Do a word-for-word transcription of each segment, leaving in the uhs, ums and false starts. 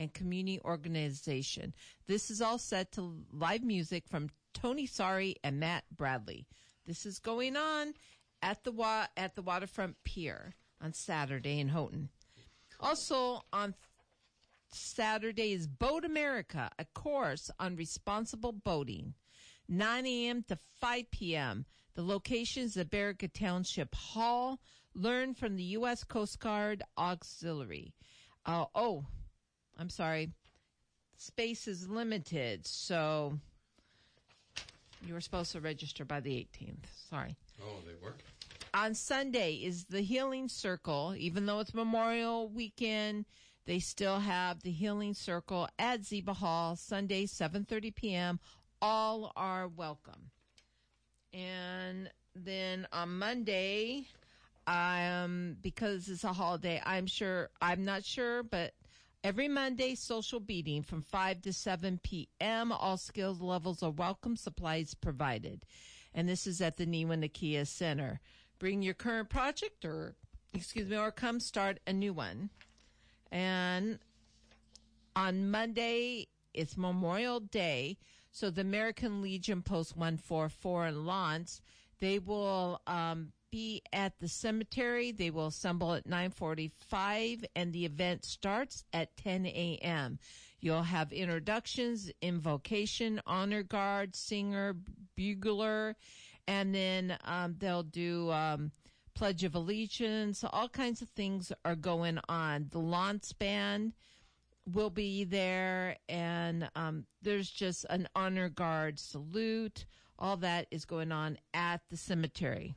and community organization. This is all set to live music from Tony Sari and Matt Bradley. This is going on at the wa- at the Waterfront Pier on Saturday in Houghton. Also on Saturday is Boat America, a course on responsible boating. nine a.m. to five p.m. The location is the Baraga Township Hall. Learn from the U S Coast Guard Auxiliary. Uh, oh, I'm sorry. Space is limited, so you were supposed to register by the eighteenth. Sorry. Oh, they work? On Sunday is the Healing Circle. Even though it's Memorial Weekend, they still have the Healing Circle at Zeba Hall, Sunday, seven thirty p.m. All are welcome. And then on Monday, um, because it's a holiday, I'm sure, I'm not sure, but every Monday, social beating from five to seven p.m. All skills levels are welcome, supplies provided. And this is at the Niwanakia Center. Bring your current project or, excuse me, or come start a new one. And on Monday, it's Memorial Day. So the American Legion Post one forty-four in Lawrence, they will um, be at the cemetery. They will assemble at nine forty-five, and the event starts at ten a.m. You'll have introductions, invocation, honor guard, singer, bugler, and then um, they'll do um, Pledge of Allegiance. All kinds of things are going on. The Lawrence Band will be there, and um, there's just an honor guard salute. All that is going on at the cemetery.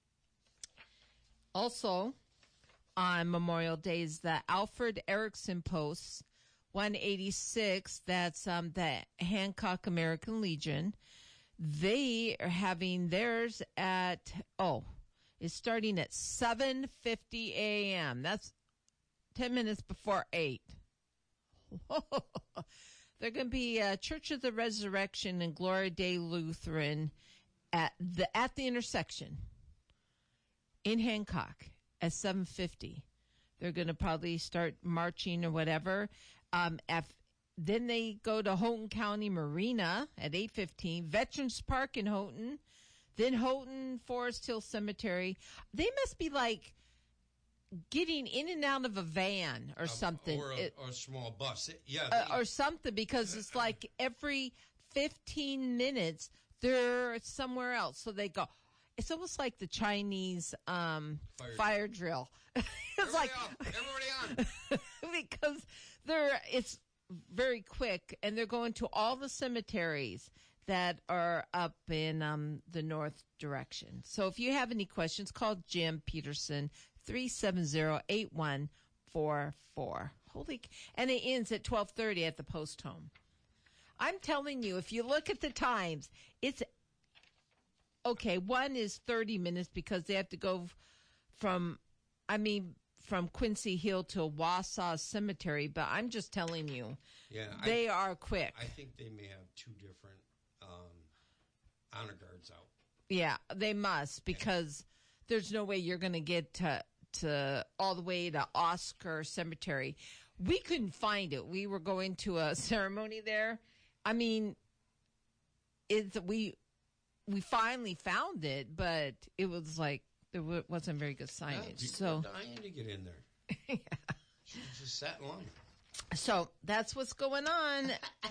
Also, on Memorial Day is the Alfred Erickson Post one eighty-six. That's um, the Hancock American Legion. They are having theirs at, oh, it's starting at seven fifty a.m. That's ten minutes before eight. They're going to be uh, Church of the Resurrection and Gloria Dei Lutheran at the at the intersection in Hancock at seven fifty. They're going to probably start marching or whatever. Um, if, then they go to Houghton County Marina at eight fifteen. Veterans Park in Houghton. Then Houghton Forest Hill Cemetery. They must be like getting in and out of a van or something. Or a, it, or a small bus. Yeah. Uh, or something, because it's like every fifteen minutes they're somewhere else. So they go. It's almost like the Chinese um, fire, fire drill. It's Everybody like on. Everybody on. because they're it's very quick, and they're going to all the cemeteries that are up in um, the north direction. So if you have any questions, call Jim Peterson, three seven zero, eight one four four. Holy, and it ends at twelve thirty at the post home. I'm telling you, if you look at the times, it's okay. One is thirty minutes because they have to go from, I mean, from Quincy Hill to Wausau Cemetery. But I'm just telling you, yeah, they I, are quick. I think they may have two different um, honor guards out. Yeah, they must, because there's no way you're going to get to to all the way to Oscar Cemetery. We couldn't find it. We were going to a ceremony there. I mean, it's we we finally found it, but it was like there w- wasn't very good signage. Yeah, people so are dying to get in there. Yeah. She just sat in line. So that's what's going on.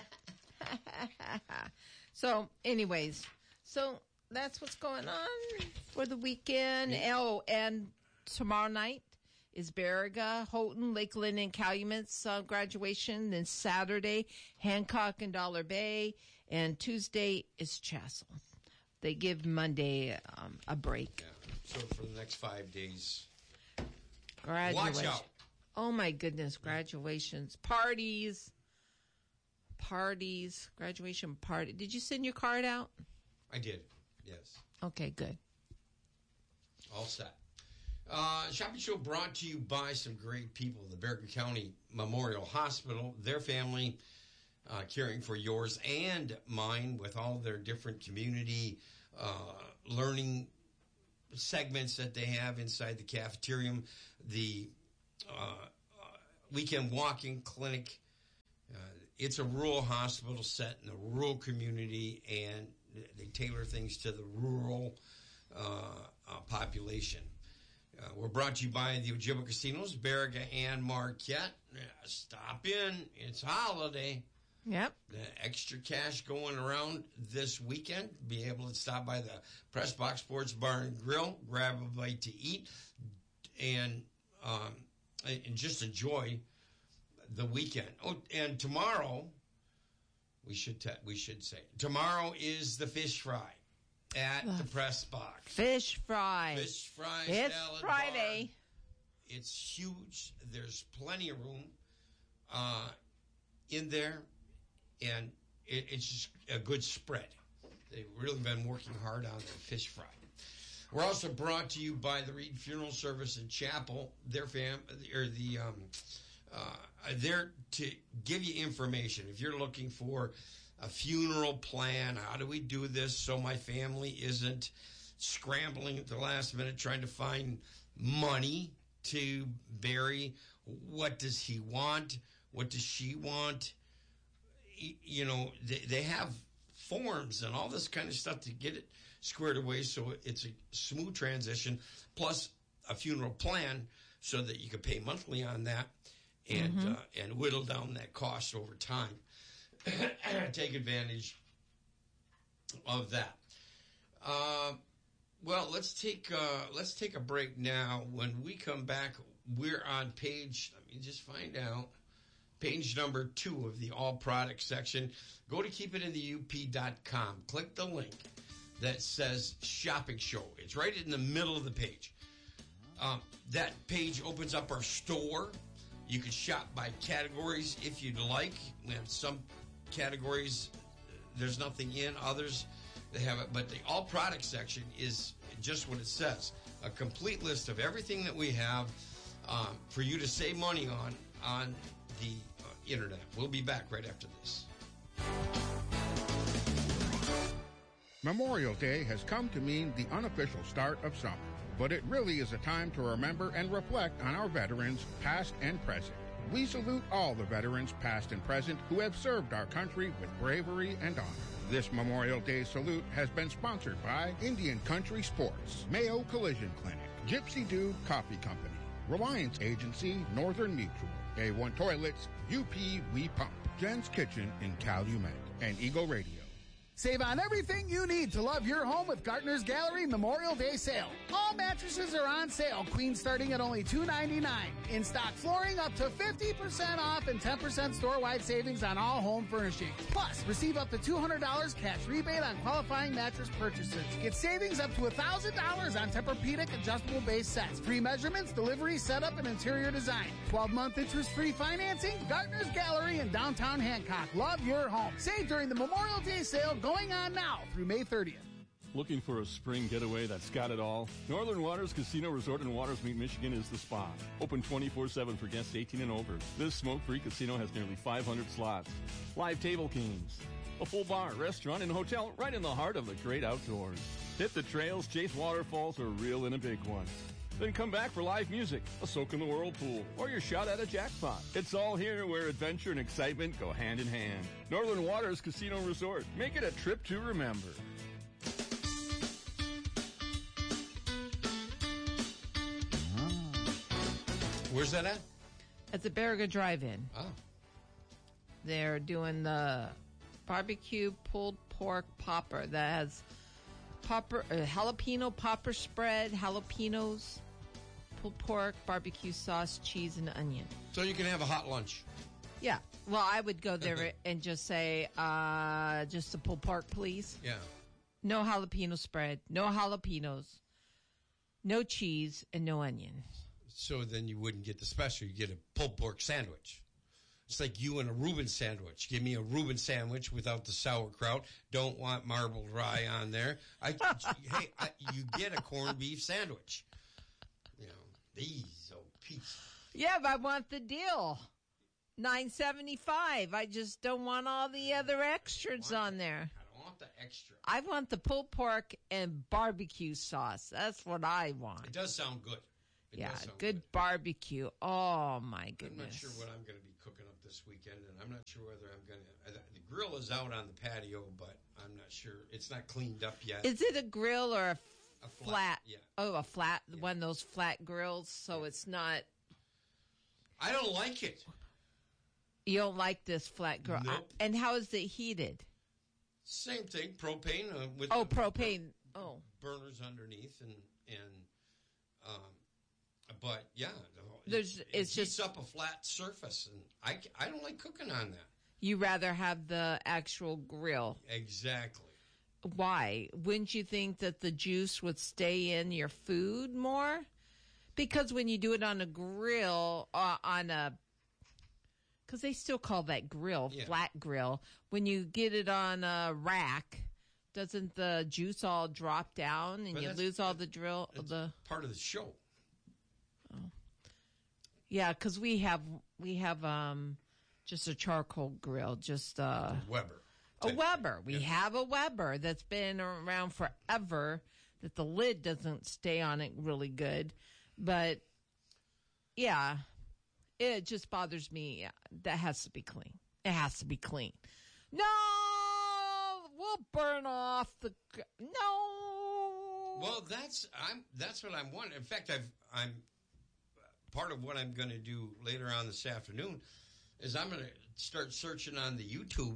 So, anyways, so that's what's going on for the weekend. Yeah. Oh, and tomorrow night is Baraga, Houghton, Lakeland, and Calumet's uh, graduation. Then Saturday, Hancock and Dollar Bay. And Tuesday is Chassell. They give Monday um, a break. Yeah. So for the next five days, graduation. Watch out. Oh, my goodness. Graduations. Parties. Parties. Graduation party. Did you send your card out? I did. Yes. Okay, good. All set. Uh, Shopping Show brought to you by some great people. The Baraga County Memorial Hospital, their family, uh, caring for yours and mine with all their different community uh, learning segments that they have inside the cafeteria. The uh, uh, weekend walking clinic it's a rural hospital set in a rural community, and they tailor things to the rural uh, uh, population. Uh, we're brought to you by the Ojibwa Casinos, Baraga and Marquette. Uh, stop in. It's holiday. Yep. The extra cash going around this weekend. Be able to stop by the Press Box Sports Bar and Grill, grab a bite to eat, and um, and just enjoy the weekend. Oh, and tomorrow, we should te- we should say tomorrow is the fish fry at Love. the Press Box. Fish fry. Fish fry. It's salad Friday. Bar. It's huge. There's plenty of room uh, in there, and it, it's just a good spread. They've really been working hard on the fish fry. We're also brought to you by the Reed Funeral Service and Chapel. Their fam or the um, uh, they're to give you information if you're looking for a funeral plan. How do we do this so my family isn't scrambling at the last minute trying to find money to bury? What does he want? What does she want? You know, they, they have forms and all this kind of stuff to get it squared away so it's a smooth transition, plus a funeral plan so that you can pay monthly on that and mm-hmm. uh, and whittle down that cost over time. Take advantage of that. Uh, well, let's take uh, let's take a break now. When we come back, we're on page. Let me just find out. Page number two of the all products section. Go to keep it in the U P dot com. Click the link that says shopping show. It's right in the middle of the page. Um, that page opens up our store. You can shop by categories if you'd like. We have some categories there's nothing in, others they have it, but the all products section is just what it says. A complete list of everything that we have um, for you to save money on on the uh, internet. We'll be back right after this. Memorial Day has come to mean the unofficial start of summer, but it really is a time to remember and reflect on our veterans, past and present. We salute all the veterans, past and present, who have served our country with bravery and honor. This Memorial Day salute has been sponsored by Indian Country Sports, Mayo Collision Clinic, Gypsy Dude Coffee Company, Reliance Agency, Northern Mutual, A one Toilets, U P We Pump, Jen's Kitchen in Calumet, and Eagle Radio. Save on everything you need to love your home with Gartner's Gallery Memorial Day Sale. All mattresses are on sale, queen starting at only two ninety-nine. In-stock flooring up to fifty percent off and ten percent store-wide savings on all home furnishings. Plus, receive up to two hundred dollars cash rebate on qualifying mattress purchases. Get savings up to one thousand dollars on Tempur-Pedic adjustable base sets. Free measurements, delivery, setup, and interior design. twelve-month interest-free financing. Gartner's Gallery in downtown Hancock. Love your home. Save during the Memorial Day sale going on now through May thirtieth. Looking for a spring getaway that's got it all? Northern Waters Casino Resort in Watersmeet, Michigan is the spot. Open twenty-four seven for guests eighteen and over. This smoke-free casino has nearly five hundred slots, live table games, a full bar, restaurant, and hotel right in the heart of the great outdoors. Hit the trails, chase waterfalls, or reel in a big one. Then come back for live music, a soak in the whirlpool, or your shot at a jackpot. It's all here where adventure and excitement go hand in hand. Northern Waters Casino Resort. Make it a trip to remember. Where's that at? It's at Baraga Drive-In. Oh. They're doing the barbecue pulled pork popper that has popper, uh, jalapeno popper spread, jalapenos, pulled pork, barbecue sauce, cheese, and onion. So you can have a hot lunch. Yeah. Well, I would go there and just say, uh, just a pulled pork, please. Yeah. No jalapeno spread, no jalapenos, no cheese, and no onion. So then you wouldn't get the special. You get a pulled pork sandwich. It's like you and a Reuben sandwich. Give me a Reuben sandwich without the sauerkraut. Don't want marbled rye on there. I, hey, I, you get a corned beef sandwich. You know, these old pieces. Yeah, but I want the deal. nine seventy-five. I just don't want all the other extras on there. I don't want the extra. I want the pulled pork and barbecue sauce. That's what I want. It does sound good. It yeah, does sound good, good barbecue. Oh, my goodness. I'm not sure what I'm going to be cooking up this weekend, and I'm not sure whether I'm going to. The grill is out on the patio, but I'm not sure. It's not cleaned up yet. Is it a grill or a, A flat, flat? yeah. Oh, a flat, Yeah. one of those flat grills, so Yeah. it's not. I don't like it. You don't like this flat grill. Nope. And how is it heated? Same thing, propane uh, with Oh, the propane. Oh. burners underneath, and and um, but yeah, the whole- There's- it, it's it heats just- up a flat surface, and I c- I don't like cooking on that. You rather have the actual grill. Exactly. Why? Wouldn't you think that the juice would stay in your food more? Because when you do it on a grill, uh, on a, because they still call that grill, Yeah. flat grill. When you get it on a rack, doesn't the juice all drop down and But you that's- lose all the drill? It's The part of the show. yeah, because we have we have um just a charcoal grill, just uh. Weber. A type Weber. thing. We Yeah. have a Weber that's been around forever, that the lid doesn't stay on it really good. But, yeah, it just bothers me. Yeah, that has to be clean. It has to be clean. No! We'll burn off the... gr- No! Well, that's I'm that's what I'm wondering. In fact, I've I'm part of what I'm going to do later on this afternoon is I'm going to start searching on the YouTube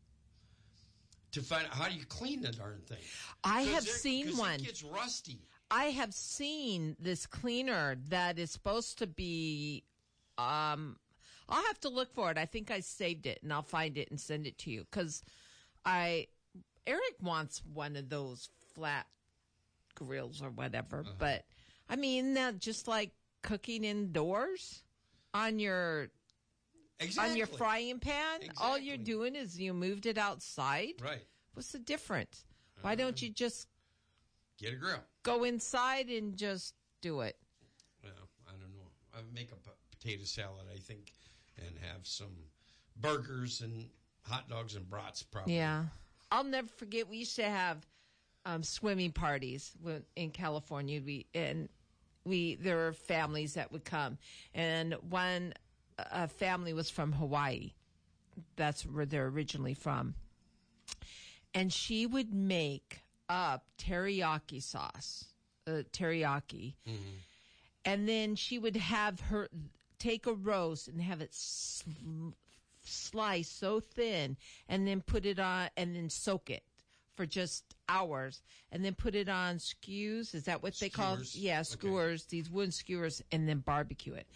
to find out how do you clean the darn thing. I 'Cause have it- seen 'cause one. It gets rusty. I have seen this cleaner that is supposed to be. Um, I'll have to look for it. I think I saved it, and I'll find it and send it to you because I Eric wants one of those flat grills or whatever. Uh-huh. But I mean, that just like cooking indoors on your Exactly. on your frying pan. All you're Exactly. doing is you moved it outside. Right. What's the difference? Why don't you just Get a grill. go inside and just do it? Well, I don't know. I make a p- potato salad, I think, and have some burgers and hot dogs and brats probably. Yeah. I'll never forget, we used to have um, swimming parties when, in California. We and we there were families that would come, and one a family was from Hawaii. That's where they're originally from. And she would make up teriyaki sauce, uh, teriyaki, and then she would have her take a roast and have it sl- sliced so thin, and then put it on, and then soak it for just hours, and then put it on skews. Is that what they call? Skewers. Yeah, Okay. skewers. These wooden skewers, and then barbecue it.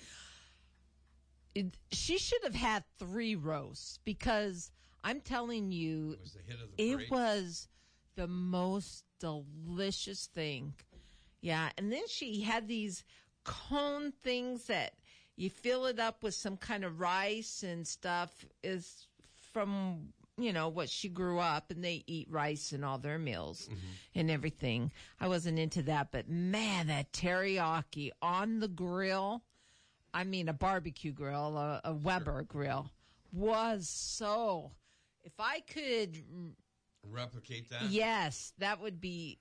It, she should have had three roasts because I'm telling you, It was the hit of the it parade. was the most delicious thing. Yeah, and then she had these cone things that you fill it up with some kind of rice and stuff. Is from, you know, what she grew up, and they eat rice in all their meals and everything. I wasn't into that, but man, that teriyaki on the grill, I mean a barbecue grill, a, a Weber grill, was so, if I could, Replicate that. yes, that would be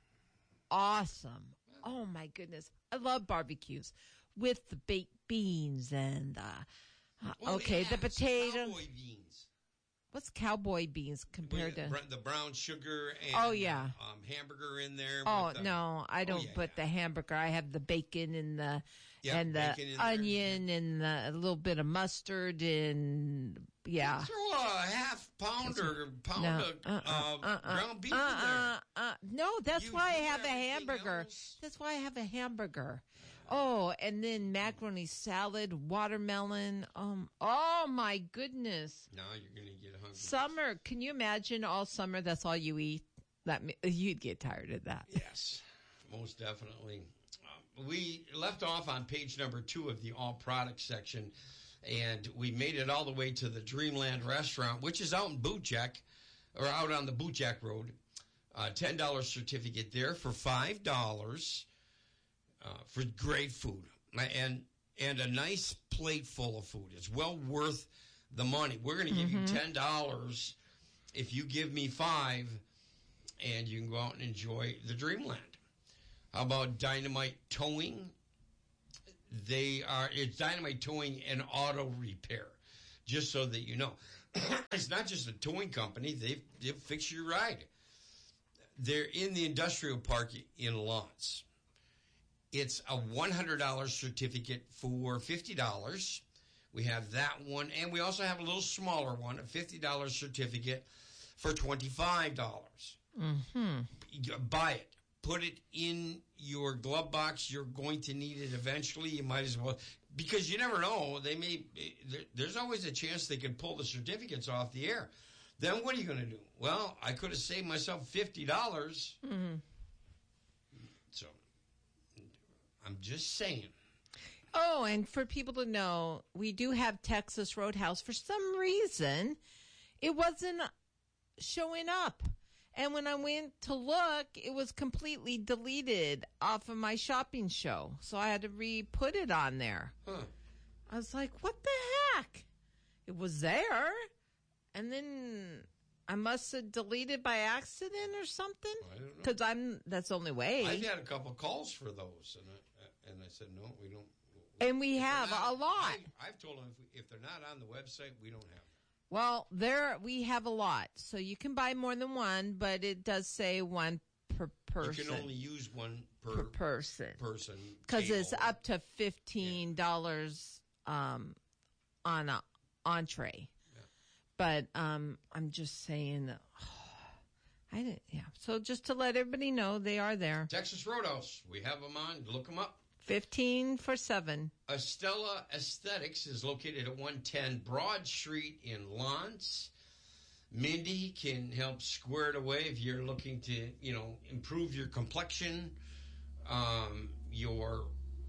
awesome. Oh my goodness. I love barbecues with the baked beans and the, uh, Well, okay, yeah, the some potato. Cowboy beans. What's cowboy beans compared With to? the, the brown sugar and Oh, yeah. um, hamburger in there. Oh with the, no, I don't yeah, put yeah. the hamburger. I have the bacon and the Yeah, and the bacon in there. onion and the, a little bit of mustard and yeah. Throw a half pound or pound No, of uh, uh, uh, uh, uh, ground beef uh, in there. uh, uh, no, that's You why I do have a everything hamburger. else. That's why I have a hamburger. Oh, and then macaroni salad, watermelon. Um, oh my goodness. Now you're going to get hungry. Summer, can you imagine all summer that's all you eat? That you'd get tired of that. Yes, most definitely. Um, we left off on page number two of the all product section, and we made it all the way to the Dreamland Restaurant, which is out in Boot Jack, or out on the Boot Jack Road. Uh, ten dollars certificate there for five dollars uh, for great food and and a nice plate full of food. It's well worth the money. We're going to give you ten dollars if you give me five, and you can go out and enjoy the Dreamland. How about Dynamite Towing? They are it's Dynamite Towing and Auto Repair. just so that you know. It's not just a towing company. They they fix your ride. They're in the industrial park in Lawrence. It's a one hundred dollars certificate for fifty dollars. We have that one, and we also have a little smaller one, a fifty dollars certificate for twenty-five dollars. Mm-hmm. Buy it. Put it in your glove box. You're going to need it eventually. You might as well, because you never know. They may. There's always a chance they could pull the certificates off the air. Then what are you going to do? Well, I could have saved myself fifty dollars. Mm-hmm. So, I'm just saying. Oh, and for people to know, we do have Texas Roadhouse. For some reason, it wasn't showing up. And when I went to look, it was completely deleted off of my shopping show. So I had to re-put it on there. Huh. I was like, what the heck? It was there. And then I must have deleted by accident or something. I don't know. Because I'm, that's the only way. I've had a couple calls for those, and I, and I said, no, we don't. And we have not, a lot. I, I've told them if, we, if they're not on the website, we don't have them. Well, there we have a lot. So you can buy more than one, but it does say one per person. You can only use one per, per person. person. Because it's table. up to fifteen dollars yeah. um, on a entree. Yeah. But um, I'm just saying, oh, I didn't, yeah. So just to let everybody know, they are there. Texas Roadhouse. We have them on. Look them up. fifteen for seven. Estella Aesthetics is located at one ten Broad Street in Lawrence. Mindy can help square it away if you're looking to, you know, improve your complexion, um, your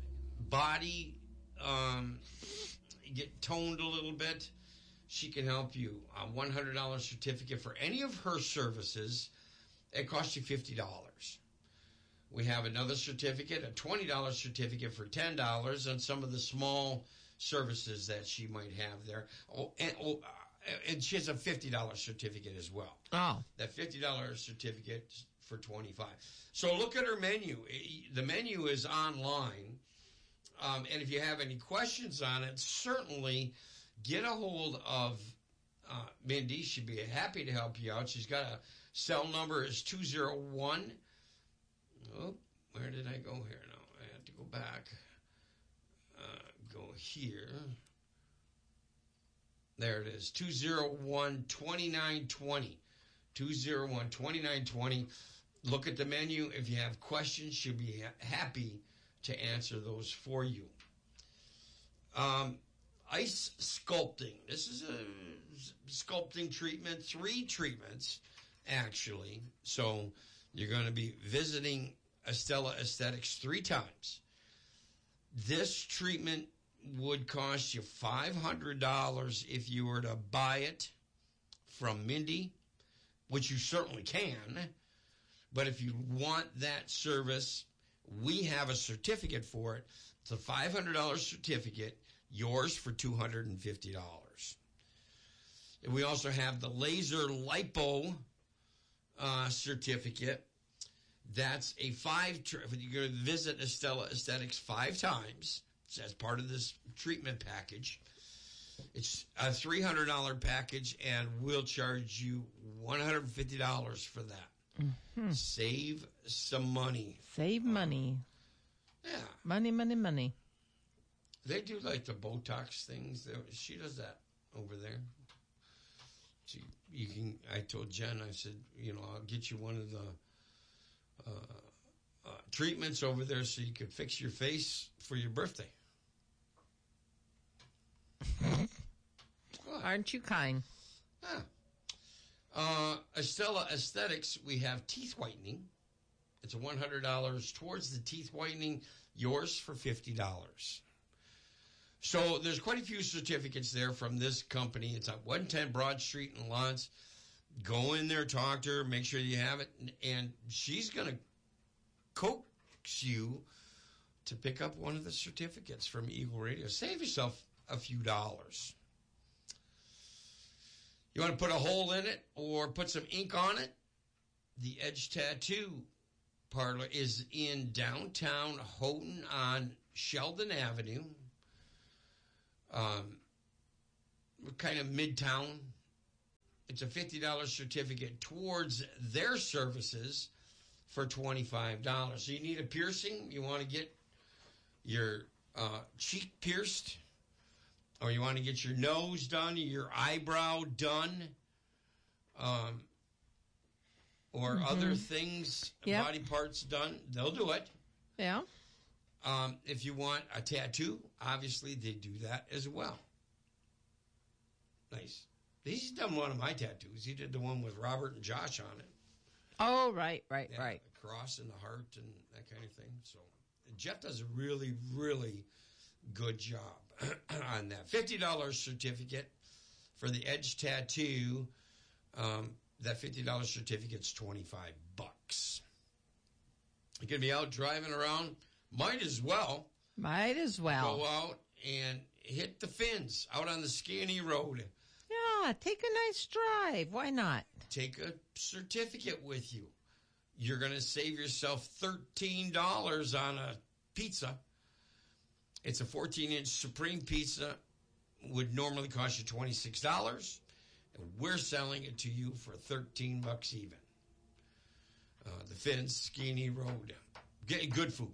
body, um, get toned a little bit. She can help you. A one hundred dollars certificate for any of her services. It costs you fifty dollars. We have another certificate, a twenty dollars certificate for ten dollars on some of the small services that she might have there. Oh, and, oh, and she has a fifty dollars certificate as well. Oh. That fifty dollars certificate for twenty-five dollars. So look at her menu. The menu is online. Um, and if you have any questions on it, certainly get a hold of uh, Mindy. She'd be happy to help you out. She's got a cell number is two oh one. Oh, where did I go here now? I have to go back. Uh, go here. There it is. two oh one, two nine two oh. two oh one, two nine two oh. Look at the menu. If you have questions, she'll be ha- happy to answer those for you. Um, ice sculpting. This is a sculpting treatment. Three treatments, actually. So you're going to be visiting Estella Aesthetics three times. This treatment would cost you five hundred dollars if you were to buy it from Mindy, which you certainly can. But if you want that service, we have a certificate for it. It's a five hundred dollars certificate, yours for two hundred fifty dollars. And we also have the laser lipo uh, certificate. That's a five, you're going to visit Estella Aesthetics five times as part of this treatment package. It's a three hundred dollars package, and we'll charge you one hundred fifty dollars for that. Mm-hmm. Save some money. Save money. Uh, yeah. Money, money, money. They do like the Botox things. She does that over there. She, you can. I told Jen, I said, you know, I'll get you one of the Uh, uh, treatments over there so you could fix your face for your birthday. Aren't you kind? Yeah. Uh, Estella Aesthetics, we have teeth whitening. It's a one hundred dollars towards the teeth whitening, yours for fifty dollars. So there's quite a few certificates there from this company. It's at one ten Broad Street in Lawrence. Go in there, talk to her, make sure you have it, and she's going to coax you to pick up one of the certificates from Eagle Radio. Save yourself a few dollars. You want to put a hole in it or put some ink on it? The Edge Tattoo Parlor is in downtown Houghton on Sheldon Avenue. Um, kind of midtown. It's a fifty dollars certificate towards their services for twenty-five dollars. So you need a piercing, you want to get your uh, cheek pierced, or you want to get your nose done, your eyebrow done, um, or mm-hmm. other things, yep. body parts done, they'll do it. Yeah. Um, if you want a tattoo, obviously they do that as well. Nice. He's done one of my tattoos. He did the one with Robert and Josh on it. Oh, right, right, yeah, right. The cross and the heart and that kind of thing. So Jeff does a really, really good job on that. fifty dollars certificate for the Edge tattoo. Um, that fifty dollars certificate's twenty-five bucks. You're going to be out driving around. Might as well. Might as well. Go out and hit the fins out on the Skinny Road. Yeah, take a nice drive. Why not? Take a certificate with you. You're going to save yourself thirteen dollars on a pizza. It's a fourteen-inch Supreme pizza. Would normally cost you twenty-six dollars. And we're selling it to you for thirteen bucks even. Uh, the Fins, Skinny Road. Get good food.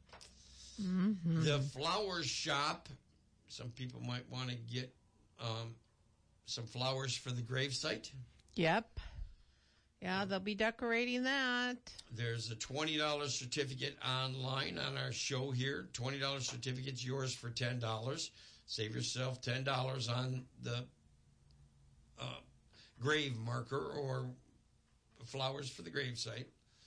Mm-hmm. The flower shop. Some people might want to get um, some flowers for the gravesite. Yep. Yeah, they'll be decorating that. There's a twenty dollars certificate online on our show here. twenty dollars certificate's yours for ten dollars. Save yourself ten dollars on the uh, grave marker or flowers for the gravesite.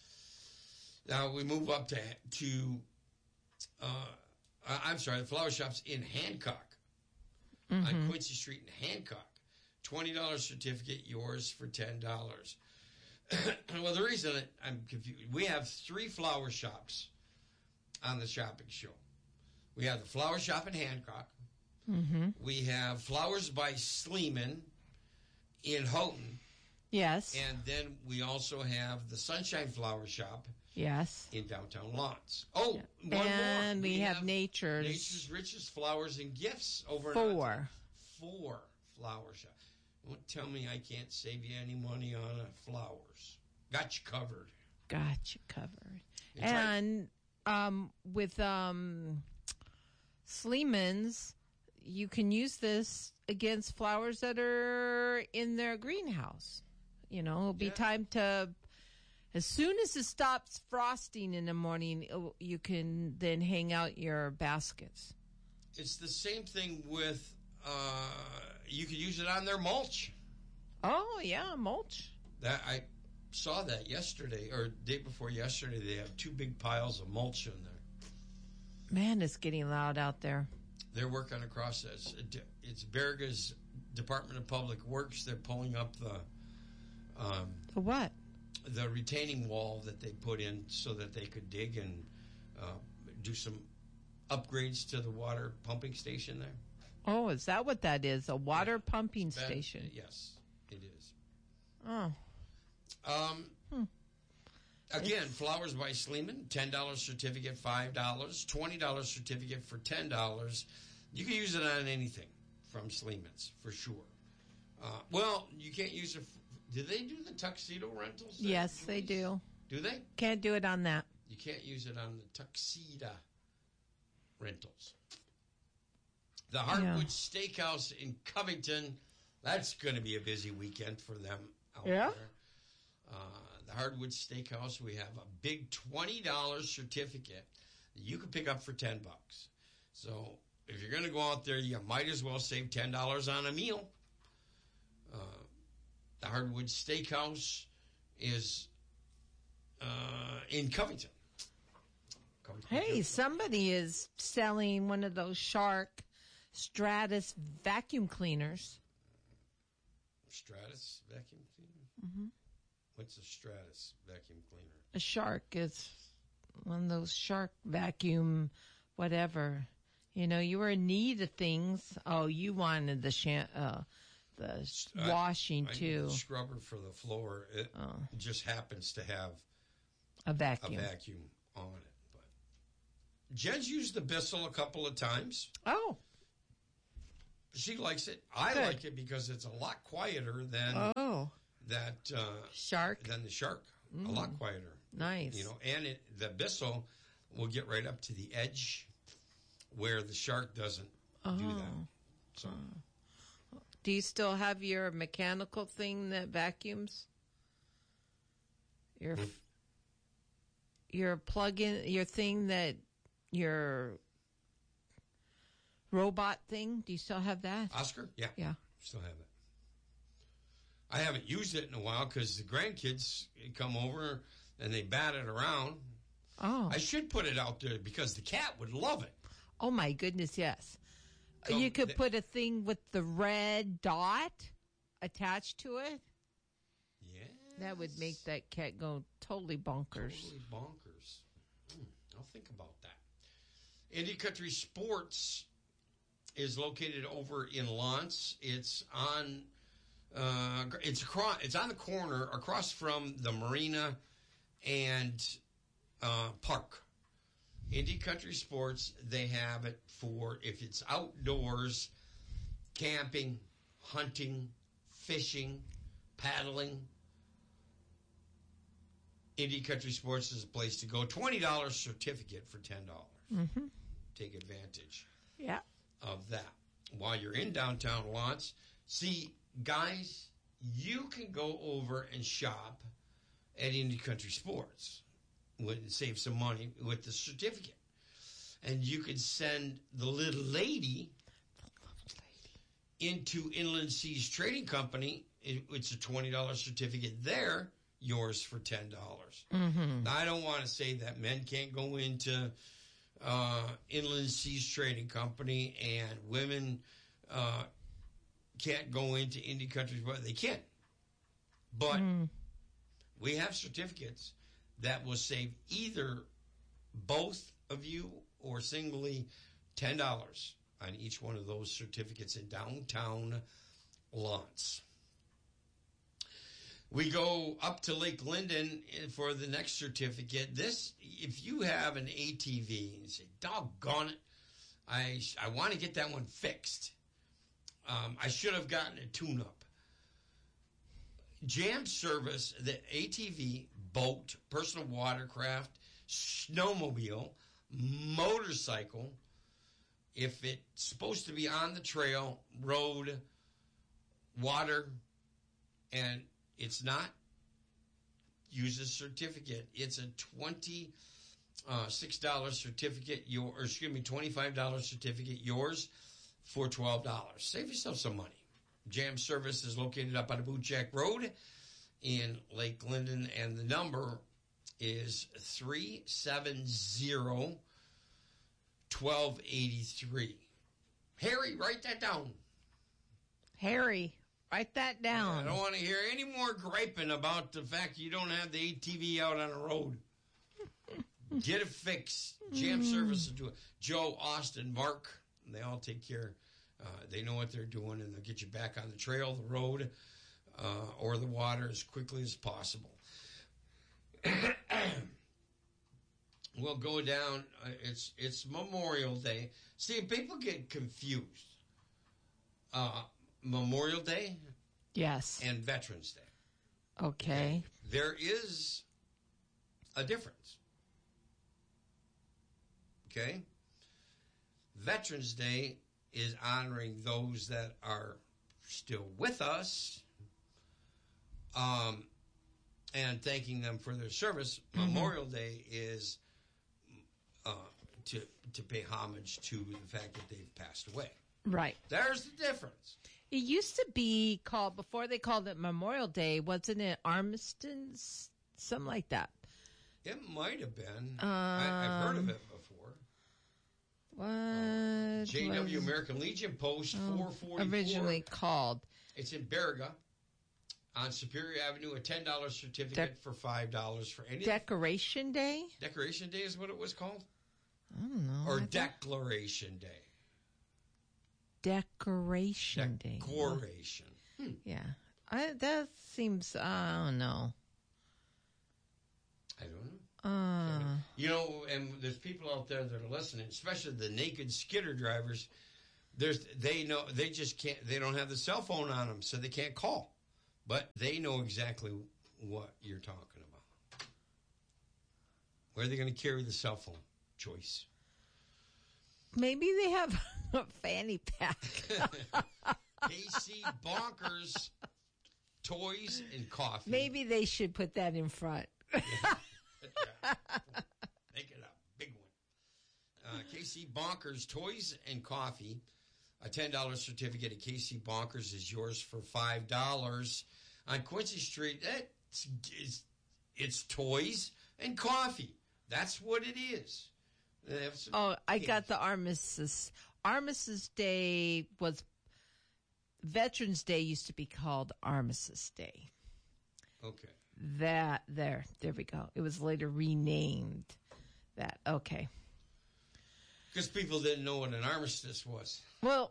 Now we move up to, to uh, I'm sorry, the flower shop's in Hancock, mm-hmm. on Quincy Street in Hancock. twenty dollars certificate, yours for ten dollars. Well, the reason I'm confused, we have three flower shops on the shopping show. We have the flower shop in Hancock. Mm-hmm. We have Flowers by Sleeman in Houghton. Yes. And then we also have the Sunshine Flower Shop. Yes. In downtown Lawrence. Oh, yeah. one and more. we, we have, have Nature's. Nature's. Nature's Richest Flowers and Gifts over Four. Four flower shops. Don't tell me I can't save you any money on uh, flowers. Got you covered. Got you covered. It's and right. um, with um, Sleeman's, you can use this against flowers that are in their greenhouse. You know, it'll be yeah. time to, as soon as it stops frosting in the morning, you can then hang out your baskets. It's the same thing with, uh, you can use it on their mulch. Oh, yeah, mulch. That I saw that yesterday, or day before yesterday. They have two big piles of mulch in there. Man, it's getting loud out there. They're working across this. It's Berga's Department of Public Works. They're pulling up the... Um, the what? The retaining wall that they put in so that they could dig and uh, do some upgrades to the water pumping station there. Oh, is that what that is? A water yeah. pumping Been, station? Yes, it is. Oh. Um. Hmm. Again, it's... Flowers by Sleeman, ten dollars certificate, five dollars. twenty dollars certificate for ten dollars. You can use it on anything from Sleeman's, for sure. Uh, well, you can't use it... Do they do the tuxedo rentals? Yes, they do. Do they? Can't do it on that. You can't use it on the tuxedo rentals. The Hardwood yeah. Steakhouse in Covington, that's going to be a busy weekend for them out yeah. there. Uh, the Hardwood Steakhouse, we have a big twenty dollars certificate that you can pick up for ten bucks. So if you're going to go out there, you might as well save ten dollars on a meal. Uh, The Hardwood Steakhouse is uh, in Covington. Covington. Hey, somebody is selling one of those Shark Stratus vacuum cleaners. Stratus vacuum cleaner? Mm-hmm. What's a Stratus vacuum cleaner? A Shark is one of those Shark vacuum whatever. You know, you were in need of things. Oh, you wanted the shan- uh, the I, washing I too. Need the scrubber for the floor. It oh. just happens to have a vacuum, a vacuum on it. But Jen's used the Bissell a couple of times. Oh, she likes it. I Good. like it because it's a lot quieter than Oh, that uh, shark. than the shark. A lot quieter. Nice. You know, and it, the Bissell will get right up to the edge where the shark doesn't do that. So Do you still have your mechanical thing that vacuums? Your your plug-in, your thing that your robot thing. Do you still have that? Oscar, yeah, Yeah. still have it. I haven't used it in a while because the grandkids come over and they bat it around. Oh. I should put it out there because the cat would love it. Oh my goodness, yes. So you could th- put a thing with the red dot attached to it. Yeah. That would make that cat go totally bonkers. Totally bonkers. Hmm, I'll think about that. Indie Country Sports is located over in Lance. It's on uh, it's across it's on the corner across from the marina and uh, park. Indie Country Sports, they have it for if it's outdoors, camping, hunting, fishing, paddling. Indie Country Sports is a place to go. twenty dollars certificate for ten dollars. Mm-hmm. Take advantage Yeah. of that. While you're in downtown Lawrence, see, guys, you can go over and shop at Indie Country Sports. Would save some money with the certificate. And you could send the little lady into Inland Seas Trading Company. It- It's a twenty dollars certificate there, yours for ten dollars. Mm-hmm. Now, I don't want to say that men can't go into uh, Inland Seas Trading Company and women uh, can't go into Indie Country, but they can. But Mm. we have certificates that will save either both of you or singly ten dollars on each one of those certificates in downtown Lawrence. We go up to Lake Linden for the next certificate. This, if you have an A T V and you say, doggone it, I, I want to get that one fixed. Um, I should have gotten a tune-up. Jam Service, the A T V, boat, personal watercraft, snowmobile, motorcycle, if it's supposed to be on the trail, road, water, and it's not, use a certificate. It's a twenty-six dollars certificate, your, or excuse me, twenty-five dollars certificate, yours for twelve dollars. Save yourself some money. Jam Service is located up on Boot Jack Road in Lake Linden, and the number is three seven zero, one two eight three. Harry, write that down. Harry, write that down. I don't want to hear any more griping about the fact you don't have the A T V out on the road. Get it fixed. Jam Service will do it. Joe, Austin, Mark, they all take care. Uh, they know what they're doing, and they'll get you back on the trail, the road, uh, or the water as quickly as possible. We'll go down. Uh, it's it's Memorial Day. See, people get confused. Uh, Memorial Day Yes. and Veterans Day. Okay. There is a difference. Okay? Veterans Day is honoring those that are still with us, um, and thanking them for their service. Mm-hmm. Memorial Day is uh, to to pay homage to the fact that they've passed away. Right. There's the difference. It used to be called, before they called it Memorial Day, wasn't it Armistice? Something like that. It might have been. I, I've heard of it before. What J W was American Legion Post oh, four forty-four. originally called? It's in Baraga on Superior Avenue. A ten dollars certificate Dec- for five dollars for any Decoration Day? Decoration Day is what it was called, I don't know. or I thought- Declaration Day. Decoration Day. Decoration. Hmm. Yeah. I, that seems, I don't know. I don't know. Uh, You know, and there's people out there that are listening, especially the naked skidder drivers. There's, they know, they just can't, they don't have the cell phone on them, so they can't call. But they know exactly what you're talking about. Where are they going to carry the cell phone? Choice. Maybe they have a fanny pack. K C Bonkers, toys and coffee. Maybe they should put that in front. Yeah. Make it up. Big one. Uh, K C Bonkers, toys and coffee. A ten dollars certificate at K C Bonkers is yours for five dollars. On Quincy Street, it's, it's, it's toys and coffee. That's what it is. Oh, I got the Armistice. Armistice Day was, Veterans Day used to be called Armistice Day. Okay. That, there, there we go. It was later renamed that. Okay. Because people didn't know what an armistice was. Well,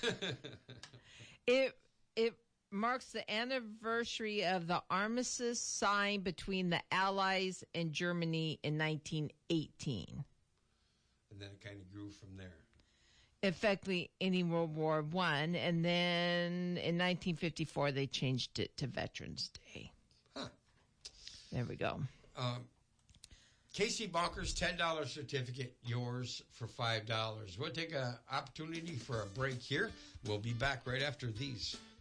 it it marks the anniversary of the armistice signed between the Allies and Germany in nineteen eighteen. And then it kind of grew from there. Effectively, ending World War One, and then in nineteen fifty-four they changed it to Veterans Day. Huh. There we go. Um, K C Bonkers ten dollars certificate, yours for five dollars. We'll take an opportunity for a break here. We'll be back right after these.